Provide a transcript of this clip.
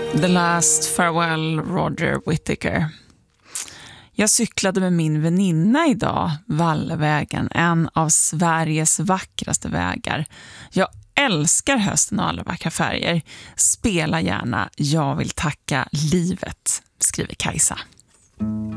The Last Farewell, Roger Whittaker. Jag cyklade med min väninna idag, Vallevägen, en av Sveriges vackraste vägar. Jag älskar hösten och alla vackra färger. Spela gärna Jag vill tacka livet, skriver Kajsa.